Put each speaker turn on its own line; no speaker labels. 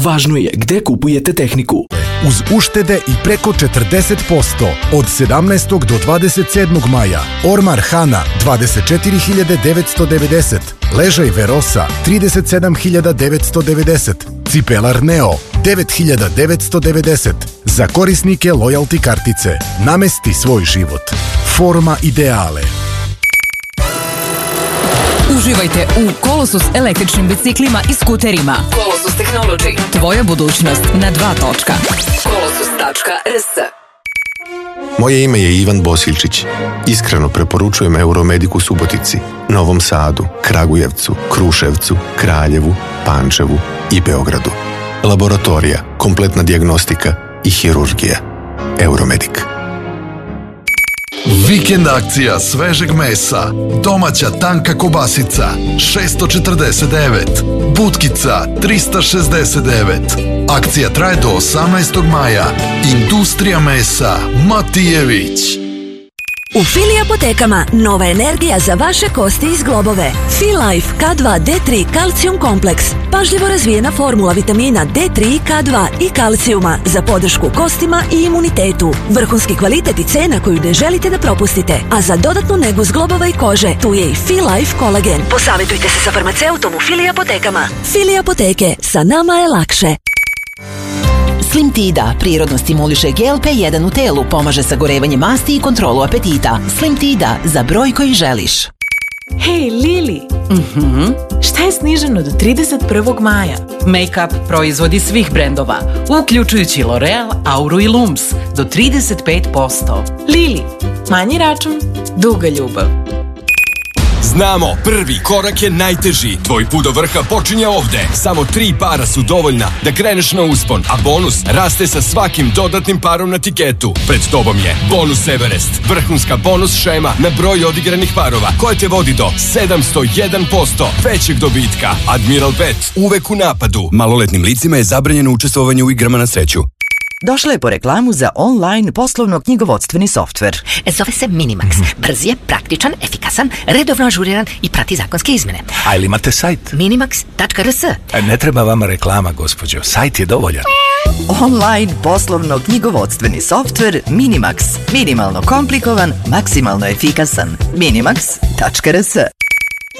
Važno je gde kupujete tehniku.
Uz uštede i preko 40% od 17. do 27. maja. Ormar Hana 24.990, ležaj Verosa 37.990, cipelar Neo 9.990. Za korisnike lojalty kartice. Namesti svoj život. Forma ideale.
Uživajte u Colossus električnim biciklima i skuterima. Colossus Technology. Tvoja budućnost na 2 točka. Colossus.rs.
Moje ime je Ivan Bosiljčić. Iskreno preporučujem Euromedic u Subotici, Novom Sadu, Kragujevcu, Kruševcu, Kraljevu, Pančevu i Beogradu. Laboratorija, kompletna dijagnostika i hirurgija. Euromedic.
Vikend akcija svežeg mesa. Domaća tanka kobasica 649, butkica 369. Akcija traje do 18. maja. Industrija mesa Matijević.
U Fili apotekama nova energija za vaše kosti i zglobove. Filife K2 D3 kalcijum kompleks. Pažljivo razvijena formula vitamina D3 i K2 i kalcijuma za podršku kostima i imunitetu. Vrhunski kvalitet i cena koju ne želite da propustite. A za dodatnu negu zglobova i kože tu je i Filife kolagen. Posavetujte se sa farmaceutom u Fili apotekama. Fili apoteke, sa nama je lakše.
Slimtida prirodno stimuliše GLP-1 u telu, pomaže sagorevanje masti i kontrolu apetita. Slimtida za broj koji želiš.
Hej, Lili! Šta je sniženo do 31. maja?
Make-up proizvodi svih brendova, uključujući L'Oreal, Auru i Lums, do 35%.
Lili, manji račun, duga ljubav.
Znamo, prvi korak je najteži. Tvoj put do vrha počinje ovde. Samo 3 para su dovoljna da kreneš na uspon, a bonus raste sa svakim dodatnim parom na tiketu. Pred tobom je Bonus Everest, vrhunska bonus šema na broj odigranih parova, koja te vodi do 701% većeg dobitka. Admiral Bet, uvek u napadu. Maloletnim licima je zabranjeno učestvovanje u igrama na sreću.
Došla je po reklamu za online poslovno-knjigovodstveni softver.
Zove se Minimax. Brz je, praktičan, efikasan, redovno ažuriran i prati zakonske izmene.
A ili imate sajt?
Minimax.rs.
Ne treba vama reklama, gospođo. Sajt je dovoljan.
Online poslovno-knjigovodstveni softver Minimax. Minimalno komplikovan, maksimalno efikasan. Minimax.rs.